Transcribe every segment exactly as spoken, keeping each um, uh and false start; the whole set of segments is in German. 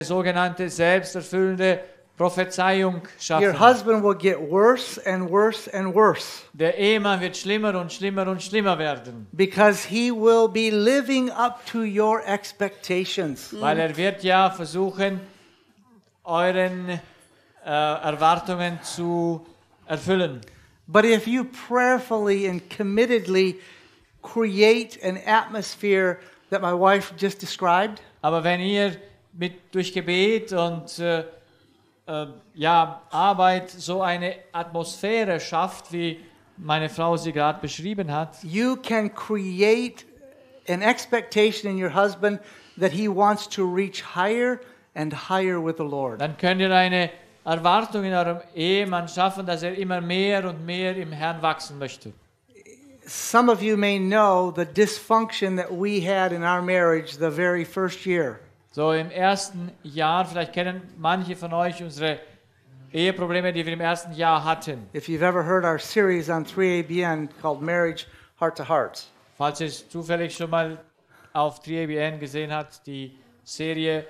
sogenannte selbsterfüllende Prophezeiung schaffen. Your husband will get worse and worse and worse. Der Ehemann wird schlimmer und schlimmer und schlimmer werden. Because he will be living up to your expectations. Weil er wird ja versuchen, euren äh, Erwartungen zu erfüllen. But if you prayerfully and committedly create an atmosphere that my wife just described, Aber wenn ihr mit durch Gebet und äh, äh, ja, Arbeit so eine Atmosphäre schafft, wie meine Frau sie gerade beschrieben hat, you can create an expectation in your husband that he wants to reach higher and higher with the Lord. dann könnt ihr eine Erwartung in eurem Ehemann schaffen, dass er immer mehr und mehr im Herrn wachsen möchte. Some of you may know the dysfunction that we had in our marriage the very first year. So im ersten Jahr, vielleicht kennen manche von euch unsere Eheprobleme, die wir im ersten Jahr hatten. If you've ever heard our series on three A B N called Marriage Heart to Heart. Falls ihr es zufällig schon mal auf drei A B N gesehen habt, die Serie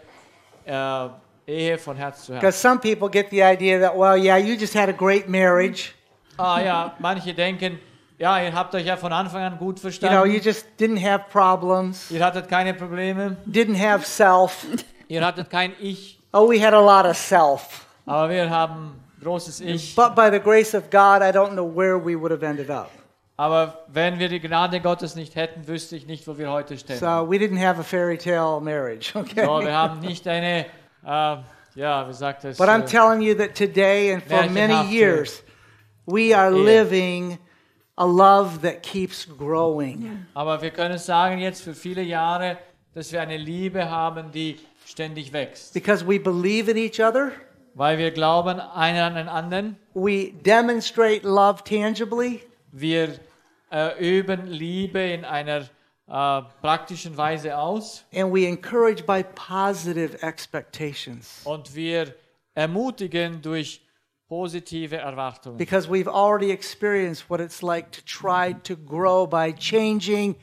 äh, Ehe von Herz zu Because Herz. some people get the idea that, well, yeah, you just had a great marriage. Ah ja, manche denken, ja, ihr habt euch ja von Anfang an gut You know, verstanden. you just didn't have problems, Ihr hattet keine Probleme, didn't have self. ihr hattet kein Ich, Oh, we had a lot of self. aber wir haben großes Ich. But by the grace of God, I don't know where we would have ended up. Aber wenn wir die Gnade Gottes nicht hätten, wüsste ich nicht, wo wir heute stehen. So we didn't have a fairy tale marriage, okay? So, wir haben nicht eine, äh, ja, wie sagt es, But I'm äh, telling you that today and for many Märchenhafte years, we are Ehe. living a love that keeps growing. aber wir können sagen jetzt für viele Jahre, dass wir eine Liebe haben, die ständig wächst. Because we believe in each other, Weil wir glauben einer an den anderen. we demonstrate love tangibly, Wir äh, üben Liebe in einer äh, praktischen Weise aus. and we encourage by positive expectations. Und wir ermutigen durch positive Erwartungen. Because we've already experienced what it's like to try to grow by changing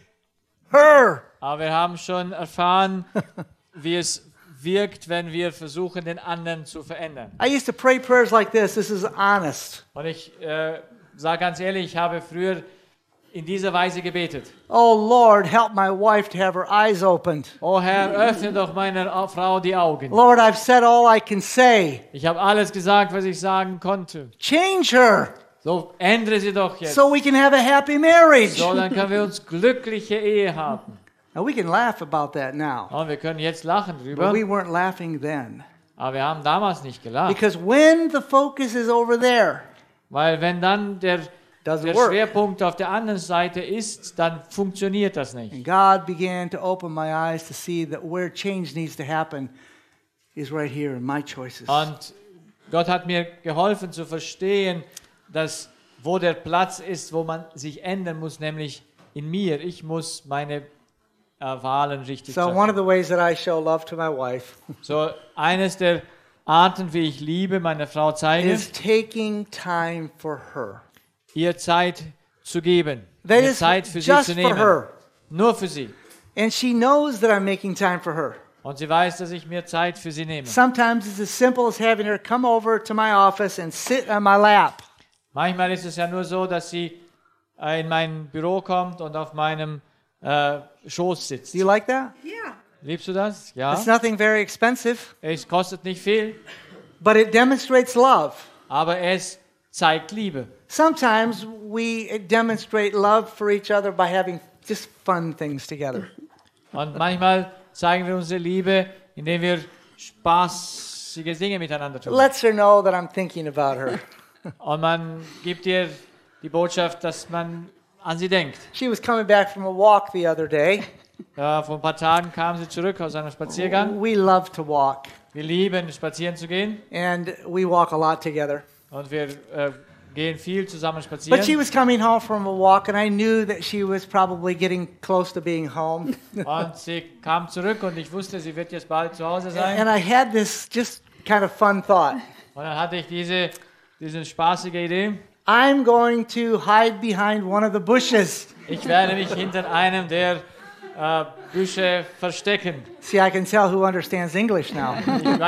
her. Aber wir haben schon erfahren, wie es wirkt, wenn wir versuchen, den anderen zu verändern. I used to pray prayers like this. This is honest. Und ich äh, sage ganz ehrlich, ich habe früher in dieser Weise gebetet. Oh Lord, help my wife to have her eyes opened. O Herr, öffne doch meiner Frau die Augen. Lord, I've said all I can say. Ich habe alles gesagt, was ich sagen konnte. Change her So, ändere sie doch jetzt. so we can have a happy marriage. So, dann können wir uns glückliche Ehe haben. Now we can laugh about that now, Und wir können jetzt lachen but drüber. we weren't laughing then. Aber wir haben damals nicht gelacht. Because when the focus is over there, Weil wenn dann der, doesn't der work. Schwerpunkt auf der anderen Seite ist, dann funktioniert das nicht. And God began to open my eyes to see that where change needs to happen is right here in my choices. Und Gott hat mir geholfen zu verstehen, dass wo der Platz ist, wo man sich ändern muss, nämlich in mir. Ich muss meine äh, Wahlen richtig So one treffen. of the ways that I show love to my wife So eines der Arten, wie ich Liebe meiner Frau zeige, is taking time for her. ihr Zeit zu geben, That mir is Zeit für sie just zu for nehmen, her. nur für sie. And she knows that I'm making time for her. Und sie weiß, dass ich mir Zeit für sie nehme. Sometimes it's as simple as having her come over to my office and sit on my lap. Manchmal ist es ja nur so, dass sie äh, in mein Büro kommt und auf meinem äh, Schoß sitzt. Do you like that? Yeah. Liebst du das? Ja. It's nothing very expensive, Es kostet nicht viel, but it demonstrates love. aber es zeigt Liebe. Sometimes we demonstrate love for each other by having just fun things together. Und manchmal zeigen wir unsere Liebe, indem wir spaßige Dinge miteinander tun. Lets her know that I'm thinking about her. Und man gibt ihr die Botschaft, dass man an sie denkt. She was coming back from a walk the other day. Ja, vor ein paar Tagen kam sie zurück aus einem Spaziergang. We love to walk, Wir lieben, spazieren zu gehen. and we walk a lot together. Und wir äh, gehen viel zusammen But she spazieren. was coming home from a walk, and I knew that she was probably getting close to being home. Und sie kam zurück und ich wusste, sie wird jetzt bald zu Hause sein. And I had this just kind of fun thought. Und dann hatte ich diese, diese spaßige Idee. I'm going to hide behind one of the bushes. Ich werde mich hinter einem der äh, Büsche verstecken. See, I can tell who understands English now. Ich